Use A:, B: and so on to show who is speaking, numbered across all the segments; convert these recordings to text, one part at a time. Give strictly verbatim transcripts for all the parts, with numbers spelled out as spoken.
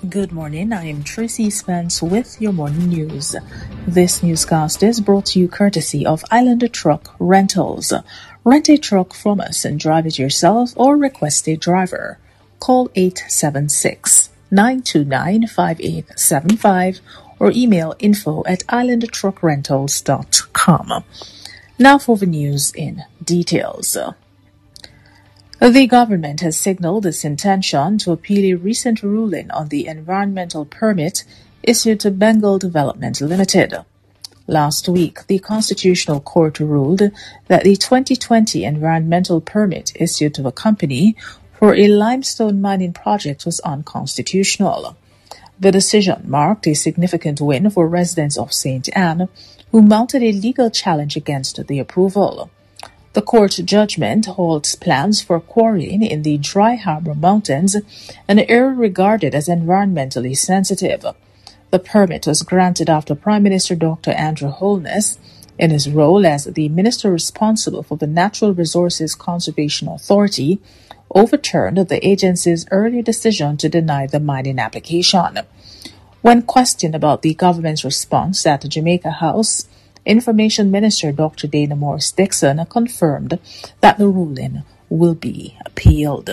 A: Good morning, I am Tracy Spence with your morning news. This newscast is brought to you courtesy of Island Truck Rentals. Rent a truck from us and drive it yourself or request a driver. Call eight seven six, nine two nine, five eight seven five or email info at island truck rentals dot com. Now for the news in details. The government has signaled its intention to appeal a recent ruling on the environmental permit issued to Bengal Development Limited. Last week, the Constitutional Court ruled that the twenty twenty environmental permit issued to the company for a limestone mining project was unconstitutional. The decision marked a significant win for residents of Saint Anne, who mounted a legal challenge against the approval. The court judgment halts plans for quarrying in the Dry Harbour Mountains, an area regarded as environmentally sensitive. The permit was granted after Prime Minister Doctor Andrew Holness, in his role as the minister responsible for the Natural Resources Conservation Authority, overturned the agency's earlier decision to deny the mining application. When questioned about the government's response at Jamaica House, Information Minister Doctor Dana Morris Dixon confirmed that the ruling will be appealed.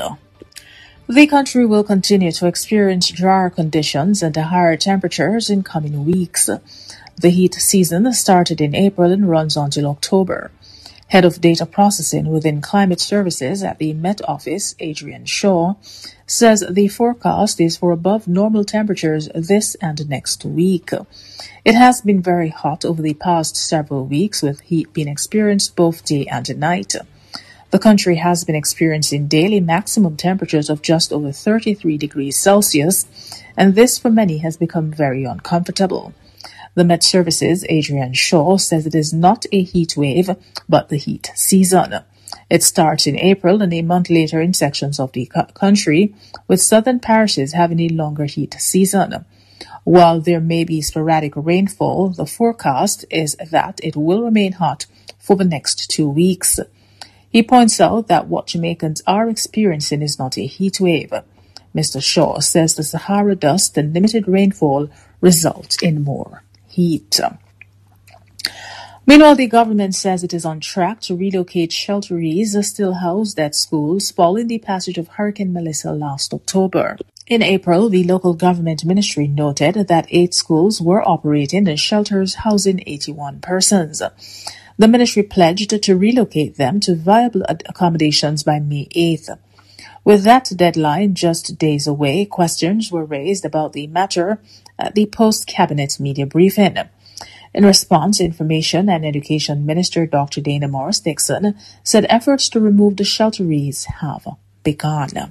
A: The country will continue to experience drier conditions and higher temperatures in coming weeks. The heat season started in April and runs until October. Head of Data Processing within Climate Services at the Met Office, Adrian Shaw, says the forecast is for above normal temperatures this and next week. It has been very hot over the past several weeks, with heat being experienced both day and night. The country has been experiencing daily maximum temperatures of just over thirty-three degrees Celsius, and this for many has become very uncomfortable. The Met Services, Adrian Shaw, says it is not a heat wave, but the heat season. It starts in April and a month later in sections of the country, with southern parishes having a longer heat season. While there may be sporadic rainfall, the forecast is that it will remain hot for the next two weeks. He points out that what Jamaicans are experiencing is not a heat wave. Mister Shaw says the Sahara dust and limited rainfall result in more heat. Meanwhile, the government says it is on track to relocate shelterees still housed at schools following the passage of Hurricane Melissa last October. In April, the local government ministry noted that eight schools were operating in shelters housing eighty-one persons. The ministry pledged to relocate them to viable accommodations by May eighth. With that deadline just days away, questions were raised about the matter at the post-cabinet media briefing. In response, Information and Education Minister Doctor Dana Morris Dixon said efforts to remove the shelterees have begun.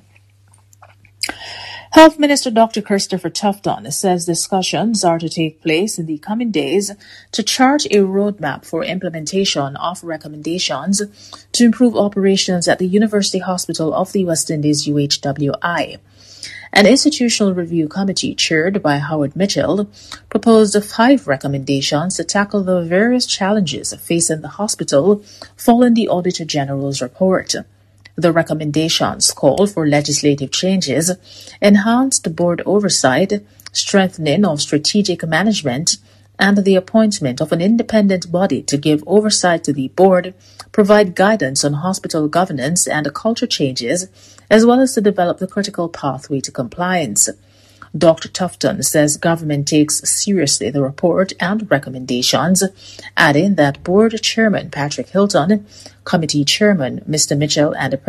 A: Health Minister Doctor Christopher Tufton says discussions are to take place in the coming days to chart a roadmap for implementation of recommendations to improve operations at the University Hospital of the West Indies U H W I. An institutional review committee chaired by Howard Mitchell proposed five recommendations to tackle the various challenges facing the hospital following the Auditor General's report. The recommendations call for legislative changes, enhanced board oversight, strengthening of strategic management, and the appointment of an independent body to give oversight to the board, provide guidance on hospital governance and culture changes, as well as to develop the critical pathway to compliance. Doctor Tufton says government takes seriously the report and recommendations, adding that Board Chairman Patrick Hilton, Committee Chairman Mister Mitchell, and